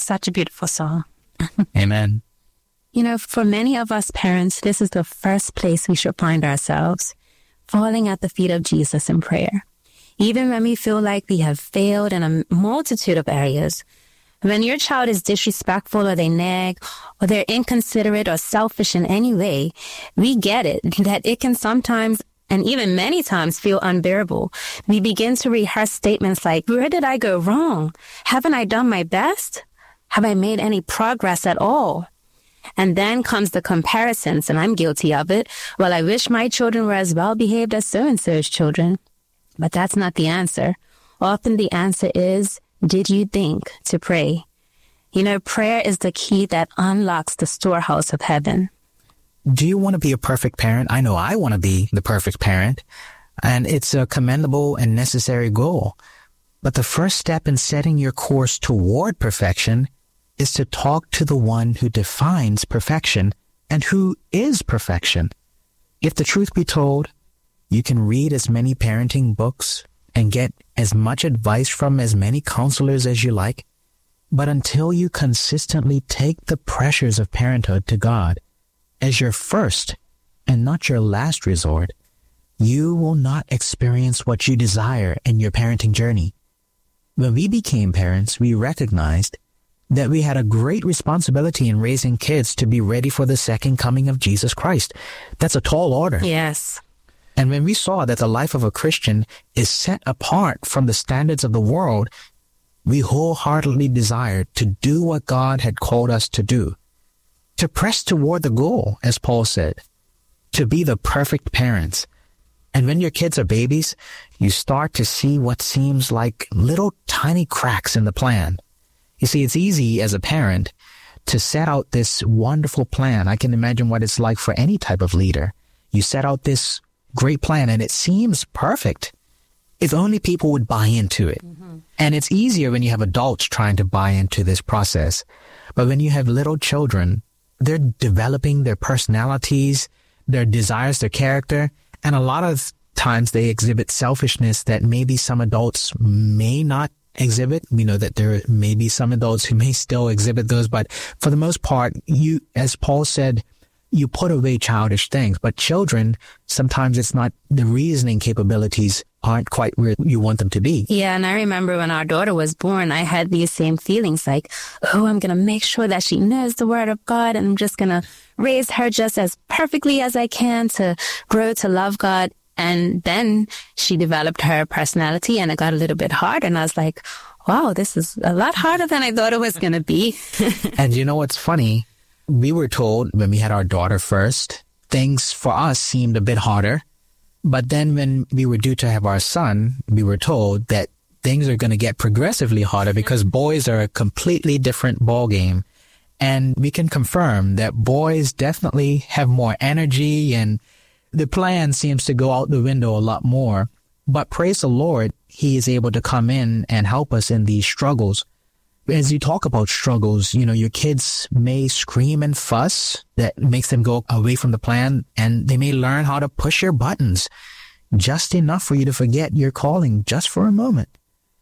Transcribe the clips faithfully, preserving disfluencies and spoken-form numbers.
such a beautiful song. Amen. You know, for many of us parents, this is the first place we should find ourselves, falling at the feet of Jesus in prayer. Even when we feel like we have failed in a multitude of areas, when your child is disrespectful or they nag or they're inconsiderate or selfish in any way, we get it, that it can sometimes and even many times feel unbearable. We begin to rehearse statements like, where did I go wrong? Haven't I done my best? Have I made any progress at all? And then comes the comparisons, and I'm guilty of it. Well, I wish my children were as well behaved as so-and-so's children. But that's not the answer. Often the answer is, did you think to pray? You know, prayer is the key that unlocks the storehouse of heaven. Do you want to be a perfect parent? I know I want to be the perfect parent, and it's a commendable and necessary goal. But the first step in setting your course toward perfection is to talk to the one who defines perfection and who is perfection. If the truth be told, you can read as many parenting books and get as much advice from as many counselors as you like, but until you consistently take the pressures of parenthood to God as your first and not your last resort, you will not experience what you desire in your parenting journey. When we became parents, we recognized that we had a great responsibility in raising kids to be ready for the second coming of Jesus Christ. That's a tall order. Yes. And when we saw that the life of a Christian is set apart from the standards of the world, we wholeheartedly desired to do what God had called us to do, to press toward the goal, as Paul said, to be the perfect parents. And when your kids are babies, you start to see what seems like little tiny cracks in the plan. You see, it's easy as a parent to set out this wonderful plan. I can imagine what it's like for any type of leader. You set out this great plan and it seems perfect if only people would buy into it. Mm-hmm. And it's easier when you have adults trying to buy into this process. But when you have little children, they're developing their personalities, their desires, their character, and a lot of times they exhibit selfishness that maybe some adults may not exhibit. We know that there may be some adults who may still exhibit those, but for the most part, you, as Paul said, you put away childish things. But children, sometimes it's not, the reasoning capabilities aren't quite where you want them to be. Yeah, and I remember when our daughter was born, I had these same feelings like, oh, I'm going to make sure that she knows the word of God, and I'm just going to raise her just as perfectly as I can to grow to love God. And then she developed her personality and it got a little bit hard. And I was like, wow, this is a lot harder than I thought it was going to be. And you know what's funny? We were told when we had our daughter first, things for us seemed a bit harder. But then when we were due to have our son, we were told that things are going to get progressively harder because boys are a completely different ballgame. And we can confirm that boys definitely have more energy and the plan seems to go out the window a lot more. But praise the Lord, he is able to come in and help us in these struggles. As you talk about struggles, you know, your kids may scream and fuss that makes them go away from the plan, and they may learn how to push your buttons just enough for you to forget your calling just for a moment.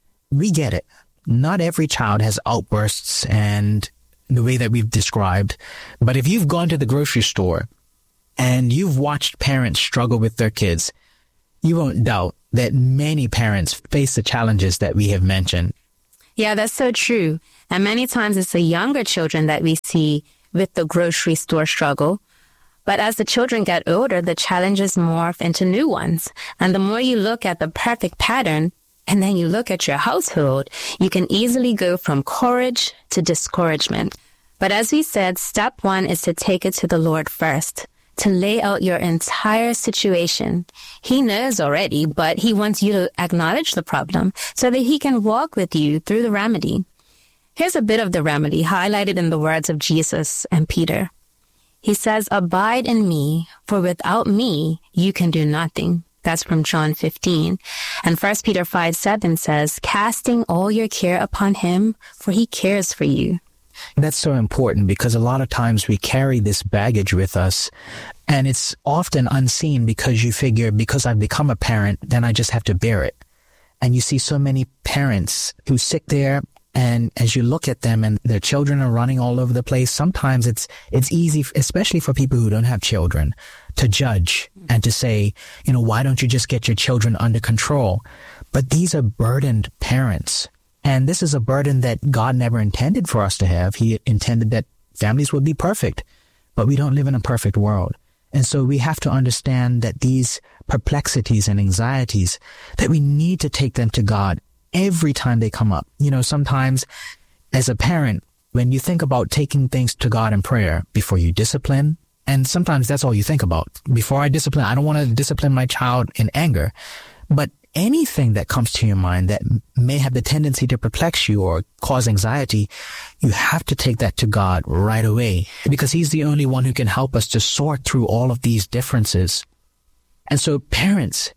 We get it. Not every child has outbursts and the way that we've described. But if you've gone to the grocery store and you've watched parents struggle with their kids, you won't doubt that many parents face the challenges that we have mentioned. Yeah, that's so true. And many times it's the younger children that we see with the grocery store struggle. But as the children get older, the challenges morph into new ones. And the more you look at the perfect pattern, and then you look at your household, you can easily go from courage to discouragement. But as we said, step one is to take it to the Lord first, to lay out your entire situation. He knows already, but he wants you to acknowledge the problem so that he can walk with you through the remedy. Here's a bit of the remedy highlighted in the words of Jesus and Peter. He says, abide in me, for without me, you can do nothing. That's from John fifteen. And First Peter five seven says, casting all your care upon him, for he cares for you. That's so important because a lot of times we carry this baggage with us, and it's often unseen because you figure because I've become a parent, then I just have to bear it. And you see so many parents who sit there And as you look at them and their children are running all over the place, sometimes it's it's easy, especially for people who don't have children, to judge and to say, you know, why don't you just get your children under control? But these are burdened parents. And this is a burden that God never intended for us to have. He intended that families would be perfect, but we don't live in a perfect world. And so we have to understand that these perplexities and anxieties, that we need to take them to God every time they come up. You know, sometimes as a parent, when you think about taking things to God in prayer before you discipline, and sometimes that's all you think about. Before I discipline, I don't want to discipline my child in anger. But anything that comes to your mind that may have the tendency to perplex you or cause anxiety, you have to take that to God right away, because He's the only one who can help us to sort through all of these differences. And so parents,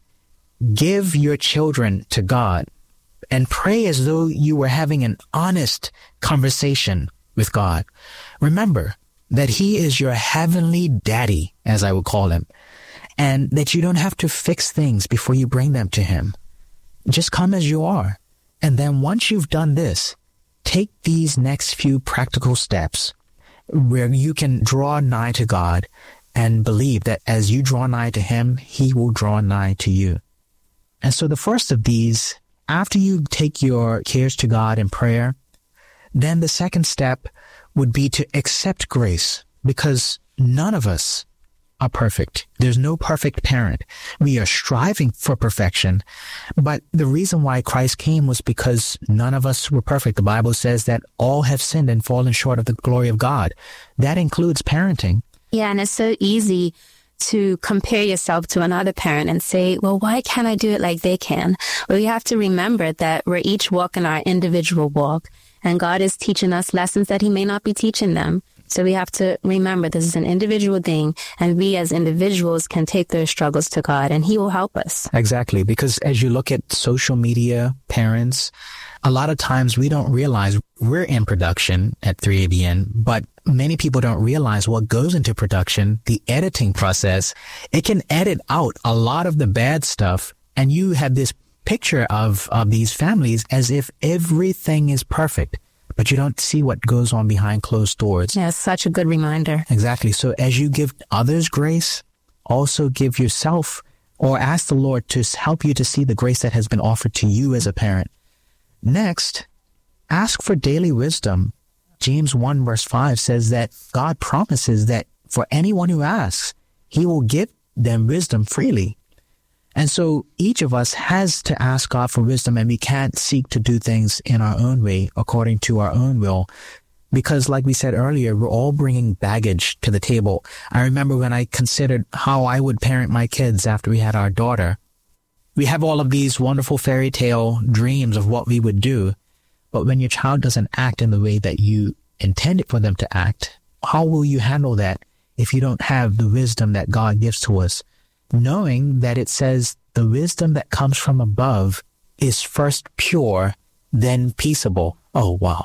give your children to God and pray as though you were having an honest conversation with God. Remember that He is your heavenly daddy, as I would call Him, and that you don't have to fix things before you bring them to Him. Just come as you are. And then once you've done this, take these next few practical steps where you can draw nigh to God and believe that as you draw nigh to Him, He will draw nigh to you. And so the first of these, after you take your cares to God in prayer, then the second step would be to accept grace, because none of us are perfect. There's no perfect parent. We are striving for perfection, but the reason why Christ came was because none of us were perfect. The Bible says that all have sinned and fallen short of the glory of God. That includes parenting. Yeah, and it's so easy to compare yourself to another parent and say, well, why can't I do it like they can? Well, you have to remember that we're each walking our individual walk, and God is teaching us lessons that He may not be teaching them. So we have to remember this is an individual thing, and we as individuals can take those struggles to God, and He will help us. Exactly, because as you look at social media, parents, a lot of times we don't realize we're in production at three A B N, but many people don't realize what goes into production, the editing process. It can edit out a lot of the bad stuff, and you have this picture of, of these families as if everything is perfect, but you don't see what goes on behind closed doors. Yeah, such a good reminder. Exactly. So as you give others grace, also give yourself, or ask the Lord to help you to see the grace that has been offered to you as a parent. Next, ask for daily wisdom. James one verse five says that God promises that for anyone who asks, He will give them wisdom freely. And so each of us has to ask God for wisdom, and we can't seek to do things in our own way, according to our own will. Because like we said earlier, we're all bringing baggage to the table. I remember when I considered how I would parent my kids after we had our daughter. We have all of these wonderful fairy tale dreams of what we would do. But when your child doesn't act in the way that you intended for them to act, how will you handle that if you don't have the wisdom that God gives to us? Knowing that it says the wisdom that comes from above is first pure, then peaceable. Oh, wow.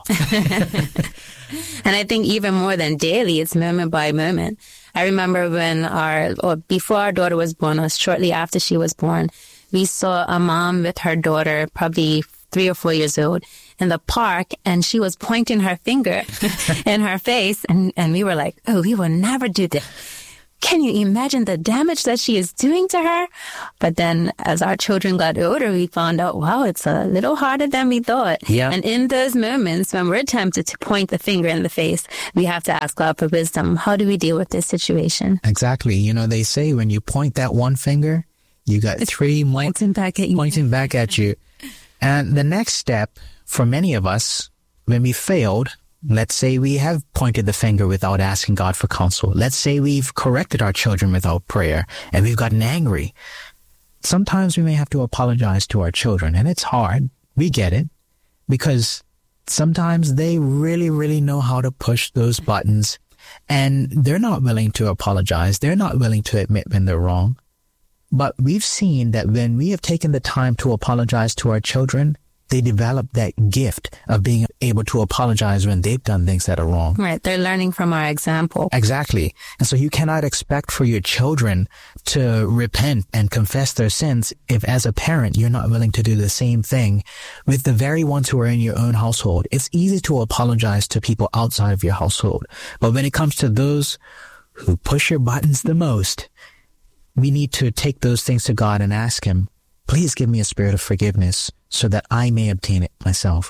And I think even more than daily, it's moment by moment. I remember when our, or before our daughter was born, or shortly after she was born, we saw a mom with her daughter, probably three or four years old, in the park, and she was pointing her finger in her face. And, and we were like, oh, we will never do this. Can you imagine the damage that she is doing to her? But then as our children got older, we found out, wow, it's a little harder than we thought. Yeah. And in those moments when we're tempted to point the finger in the face, we have to ask God for wisdom. How do we deal with this situation? Exactly. You know, they say when you point that one finger, you got It's three pointing back at you. pointing back at you. And the next step for many of us, when we failed, let's say we have pointed the finger without asking God for counsel. Let's say we've corrected our children without prayer and we've gotten angry. Sometimes we may have to apologize to our children, and it's hard. We get it, because sometimes they really, really know how to push those buttons, and they're not willing to apologize. They're not willing to admit when they're wrong. But we've seen that when we have taken the time to apologize to our children, they develop that gift of being able to apologize when they've done things that are wrong. Right. They're learning from our example. Exactly. And so you cannot expect for your children to repent and confess their sins if, as a parent, you're not willing to do the same thing with the very ones who are in your own household. It's easy to apologize to people outside of your household. But when it comes to those who push your buttons the most, we need to take those things to God and ask Him, please give me a spirit of forgiveness so that I may obtain it myself.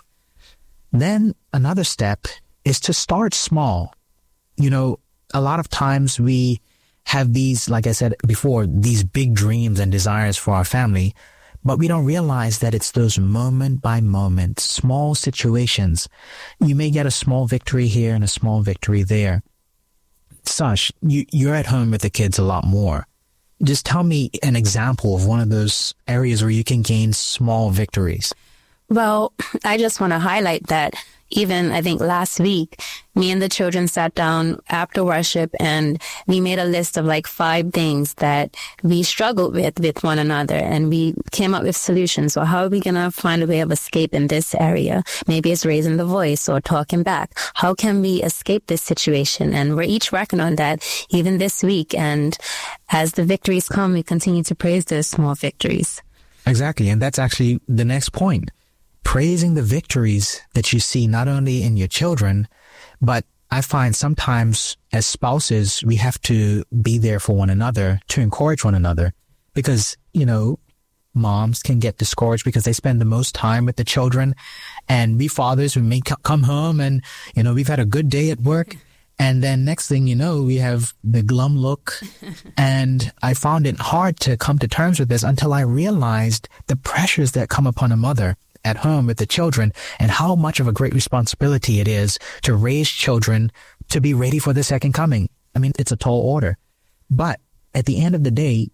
Then another step is to start small. You know, a lot of times we have these, like I said before, these big dreams and desires for our family, but we don't realize that it's those moment by moment, small situations. You may get a small victory here and a small victory there. Sash, you, you're at home with the kids a lot more. Just tell me an example of one of those areas where you can gain small victories. Well, I just want to highlight that even, I think, last week, me and the children sat down after worship and we made a list of like five things that we struggled with with one another. And we came up with solutions. So how are we going to find a way of escape in this area? Maybe it's raising the voice or talking back. How can we escape this situation? And we're each working on that even this week. And as the victories come, we continue to praise those small victories. Exactly. And that's actually the next point. Praising the victories that you see not only in your children, but I find sometimes as spouses, we have to be there for one another to encourage one another because, you know, moms can get discouraged because they spend the most time with the children. And we fathers, we may come home and, you know, we've had a good day at work. And then next thing you know, we have the glum look. And I found it hard to come to terms with this until I realized the pressures that come upon a mother at home with the children and how much of a great responsibility it is to raise children to be ready for the second coming. I mean, it's a tall order. But at the end of the day,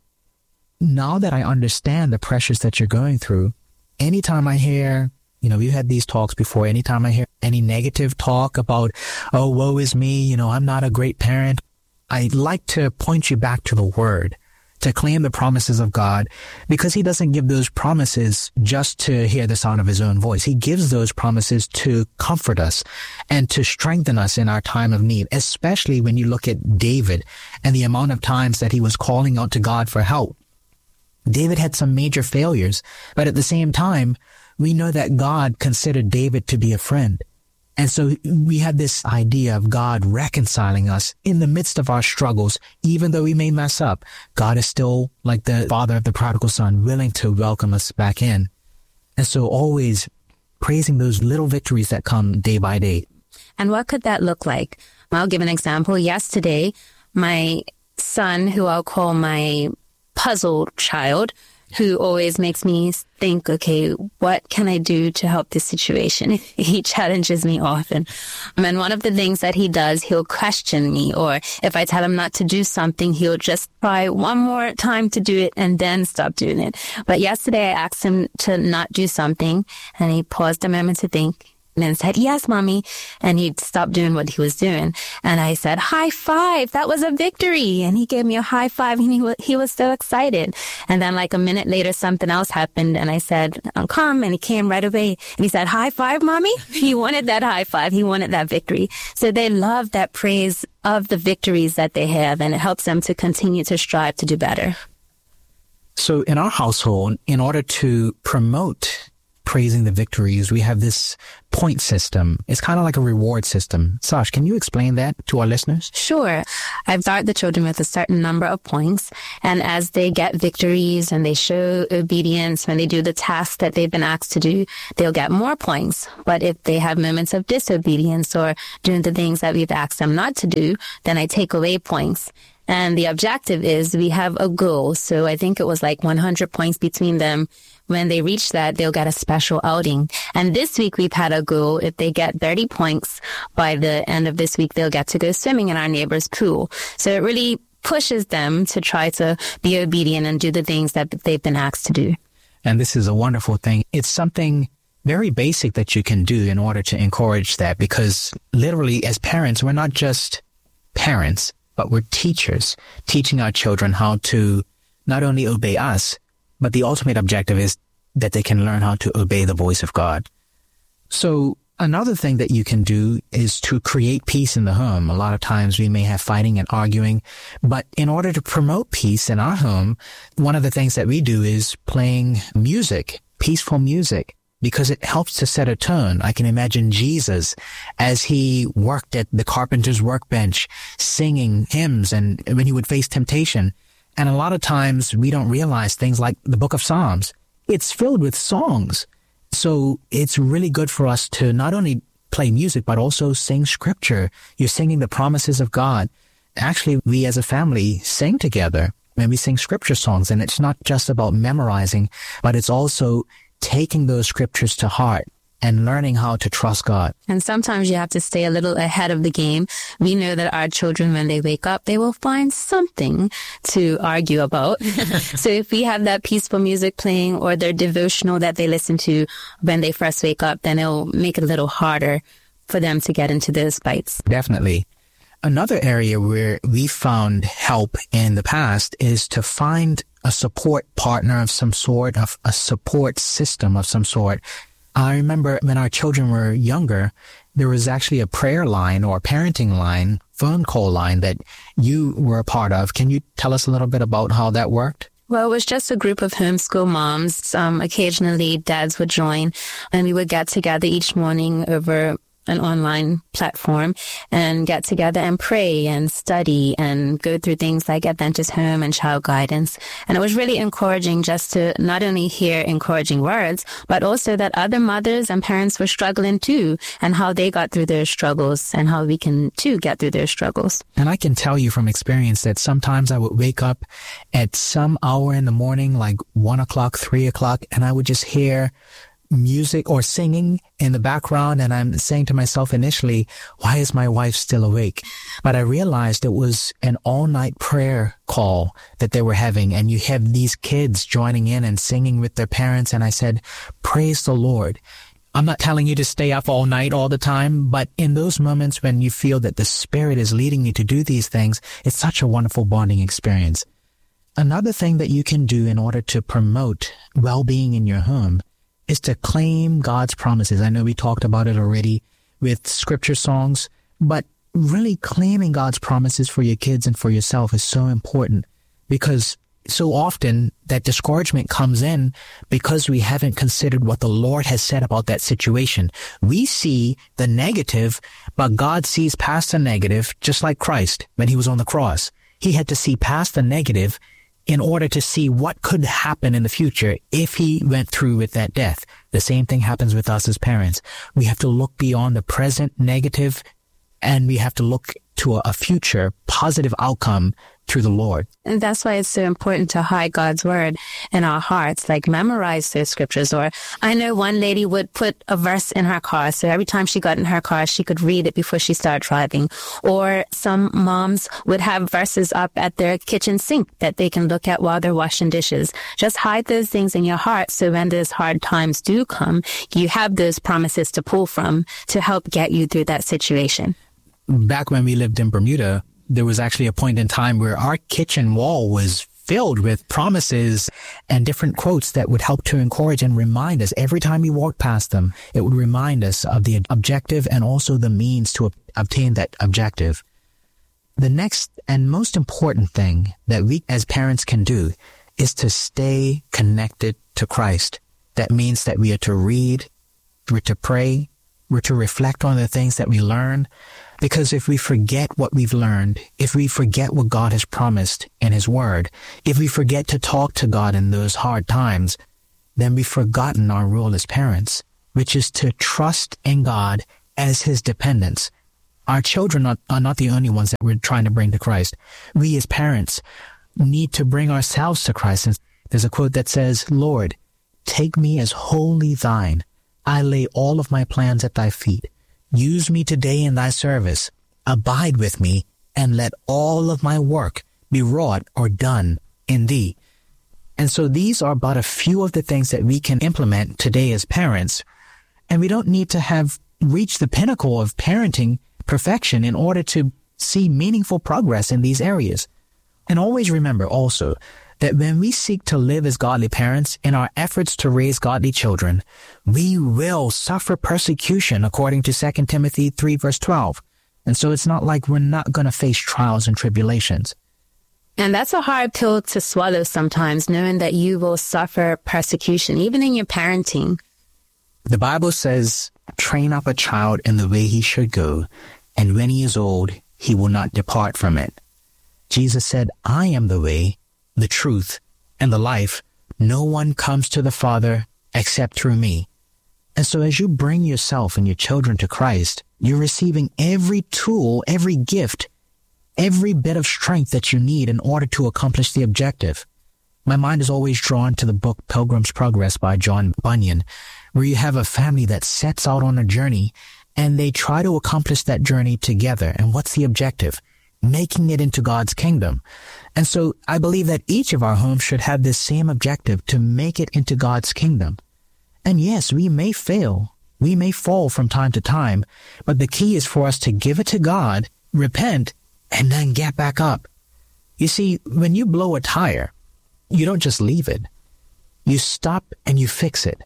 now that I understand the pressures that you're going through, anytime I hear, you know, we've had these talks before, anytime I hear any negative talk about, oh, woe is me, you know, I'm not a great parent, I like to point you back to the Word, to claim the promises of God, because He doesn't give those promises just to hear the sound of His own voice. He gives those promises to comfort us and to strengthen us in our time of need, especially when you look at David and the amount of times that he was calling out to God for help. David had some major failures, but at the same time, we know that God considered David to be a friend. And so we have this idea of God reconciling us in the midst of our struggles. Even though we may mess up, God is still, like the father of the prodigal son, willing to welcome us back in. And so always praising those little victories that come day by day. And what could that look like? I'll give an example. Yesterday, my son, who I'll call my puzzle child, who always makes me think, okay, what can I do to help this situation? He challenges me often. And one of the things that he does, he'll question me, or if I tell him not to do something, he'll just try one more time to do it and then stop doing it. But yesterday I asked him to not do something and he paused a moment to think. And then said, yes, mommy. And he stopped doing what he was doing. And I said, high five. That was a victory. And he gave me a high five and he was, he was so excited. And then like a minute later, something else happened. And I said, I'll come. And he came right away. And he said, high five, mommy. He wanted that high five. He wanted that victory. So they love that praise of the victories that they have. And it helps them to continue to strive to do better. So in our household, in order to promote praising the victories, we have this point system. It's kind of like a reward system. Sash, can you explain that to our listeners? Sure. I've started the children with a certain number of points. And as they get victories and they show obedience when they do the tasks that they've been asked to do, they'll get more points. But if they have moments of disobedience or doing the things that we've asked them not to do, then I take away points. And the objective is we have a goal. So I think it was like one hundred points between them. When they reach that, they'll get a special outing. And this week we've had a goal. If they get thirty points by the end of this week, they'll get to go swimming in our neighbor's pool. So it really pushes them to try to be obedient and do the things that they've been asked to do. And this is a wonderful thing. It's something very basic that you can do in order to encourage that, because literally as parents, we're not just parents, but we're teachers, teaching our children how to not only obey us, but the ultimate objective is that they can learn how to obey the voice of God. So another thing that you can do is to create peace in the home. A lot of times we may have fighting and arguing, but in order to promote peace in our home, one of the things that we do is playing music, peaceful music, because it helps to set a tone. I can imagine Jesus as he worked at the carpenter's workbench, singing hymns and when he would face temptation. And a lot of times we don't realize things like the book of Psalms. It's filled with songs. So it's really good for us to not only play music, but also sing scripture. You're singing the promises of God. Actually, we as a family sing together when we sing scripture songs. And it's not just about memorizing, but it's also taking those scriptures to heart and learning how to trust God. And sometimes you have to stay a little ahead of the game. We know that our children, when they wake up, they will find something to argue about. So if we have that peaceful music playing or their devotional that they listen to when they first wake up, then it'll make it a little harder for them to get into those fights. Definitely. Another area where we found help in the past is to find a support partner of some sort, of a support system of some sort. I remember when our children were younger, there was actually a prayer line or parenting line, phone call line that you were a part of. Can you tell us a little bit about how that worked? Well, it was just a group of homeschool moms. Um, occasionally dads would join and we would get together each morning over an online platform and get together and pray and study and go through things like Adventist Home and Child Guidance. And it was really encouraging just to not only hear encouraging words, but also that other mothers and parents were struggling too, and how they got through their struggles and how we can too get through their struggles. And I can tell you from experience that sometimes I would wake up at some hour in the morning, like one o'clock, three o'clock, and I would just hear music or singing in the background, and I'm saying to myself initially, why is my wife still awake? But I realized it was an all-night prayer call that they were having, and you have these kids joining in and singing with their parents, and I said, praise the Lord. I'm not telling you to stay up all night all the time, but in those moments when you feel that the Spirit is leading you to do these things, it's such a wonderful bonding experience. Another thing that you can do in order to promote well-being in your home is to claim God's promises. I know we talked about it already with scripture songs, but really claiming God's promises for your kids and for yourself is so important, because so often that discouragement comes in because we haven't considered what the Lord has said about that situation. We see the negative, but God sees past the negative, just like Christ when he was on the cross. He had to see past the negative in order to see what could happen in the future if he went through with that death. The same thing happens with us as parents. We have to look beyond the present negative, and we have to look to a, a future positive outcome through the Lord. And that's why it's so important to hide God's word in our hearts, like memorize those scriptures. Or I know one lady would put a verse in her car, so every time she got in her car, she could read it before she started driving. Or some moms would have verses up at their kitchen sink that they can look at while they're washing dishes. Just hide those things in your heart, so when those hard times do come, you have those promises to pull from to help get you through that situation. Back when we lived in Bermuda, there was actually a point in time where our kitchen wall was filled with promises and different quotes that would help to encourage and remind us. Every time we walked past them, it would remind us of the objective and also the means to obtain that objective. The next and most important thing that we as parents can do is to stay connected to Christ. That means that we are to read, we're to pray, we're to reflect on the things that we learn. Because if we forget what we've learned, if we forget what God has promised in his word, if we forget to talk to God in those hard times, then we've forgotten our role as parents, which is to trust in God as his dependents. Our children are, are not the only ones that we're trying to bring to Christ. We as parents need to bring ourselves to Christ. And there's a quote that says, Lord, take me as wholly thine. I lay all of my plans at thy feet. Use me today in thy service. Abide with me, and let all of my work be wrought or done in thee. And so these are but a few of the things that we can implement today as parents. And we don't need to have reached the pinnacle of parenting perfection in order to see meaningful progress in these areas. And always remember also that when we seek to live as godly parents in our efforts to raise godly children, we will suffer persecution according to Second Timothy three verse twelve. And so it's not like we're not going to face trials and tribulations. And that's a hard pill to swallow sometimes, knowing that you will suffer persecution, even in your parenting. The Bible says, train up a child in the way he should go, and when he is old, he will not depart from it. Jesus said, I am the way, the truth, and the life. No one comes to the Father except through me. And so as you bring yourself and your children to Christ, you're receiving every tool, every gift, every bit of strength that you need in order to accomplish the objective. My mind is always drawn to the book Pilgrim's Progress by John Bunyan, where you have a family that sets out on a journey and they try to accomplish that journey together. And what's the objective? Making it into God's kingdom. And so I believe that each of our homes should have this same objective, to make it into God's kingdom. And yes, we may fail. We may fall from time to time, but the key is for us to give it to God, repent, and then get back up. You see, when you blow a tire, you don't just leave it. You stop and you fix it.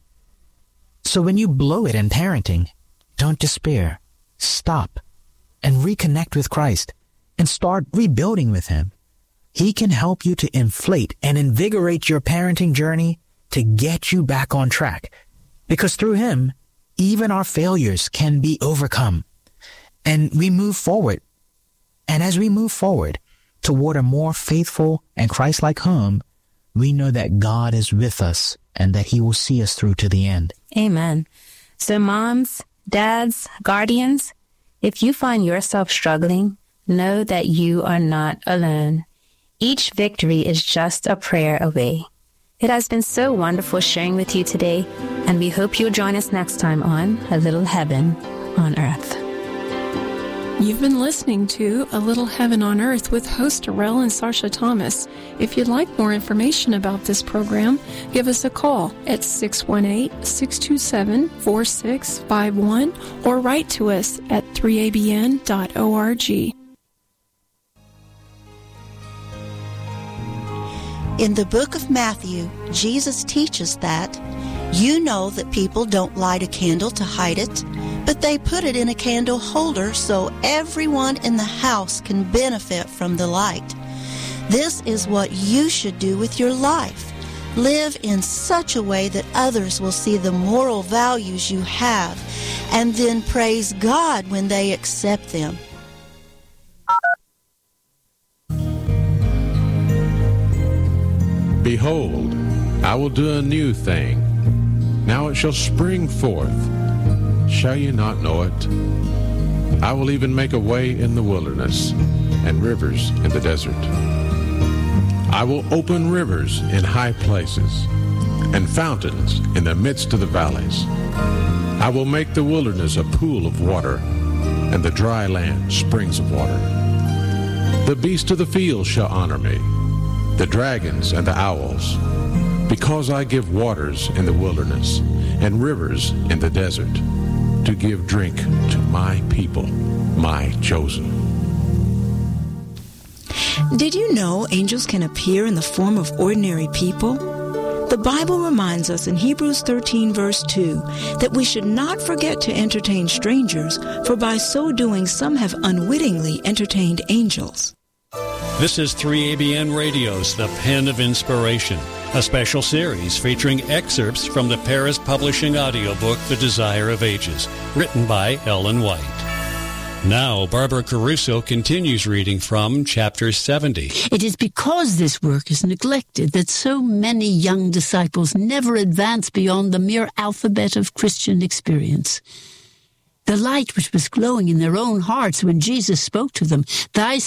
So when you blow it in parenting, don't despair. Stop and reconnect with Christ and start rebuilding with Him. He can help you to inflate and invigorate your parenting journey to get you back on track. Because through Him, even our failures can be overcome. And we move forward. And as we move forward toward a more faithful and Christ-like home, we know that God is with us and that He will see us through to the end. Amen. So moms, dads, guardians, if you find yourself struggling, know that you are not alone. Each victory is just a prayer away. It has been so wonderful sharing with you today, and we hope you'll join us next time on A Little Heaven on Earth. You've been listening to A Little Heaven on Earth with host Darrell and Sarsha Thomas. If you'd like more information about this program, give us a call at six one eight, six two seven, four six five one or write to us at three a b n dot org. In the book of Matthew, Jesus teaches that you know that people don't light a candle to hide it, but they put it in a candle holder so everyone in the house can benefit from the light. This is what you should do with your life. Live in such a way that others will see the moral values you have, and then praise God when they accept them. Behold, I will do a new thing. Now it shall spring forth. Shall you not know it? I will even make a way in the wilderness and rivers in the desert. I will open rivers in high places and fountains in the midst of the valleys. I will make the wilderness a pool of water and the dry land springs of water. The beasts of the field shall honor me, the dragons and the owls, because I give waters in the wilderness and rivers in the desert to give drink to my people, my chosen. Did you know angels can appear in the form of ordinary people? The Bible reminds us in Hebrews thirteen verse two that we should not forget to entertain strangers, for by so doing some have unwittingly entertained angels. This is three A B N Radio's The Pen of Inspiration, a special series featuring excerpts from the Paris Publishing audiobook The Desire of Ages, written by Ellen White. Now, Barbara Caruso continues reading from Chapter seventy. It is because this work is neglected that so many young disciples never advance beyond the mere alphabet of Christian experience. The light which was glowing in their own hearts when Jesus spoke to them, "Thy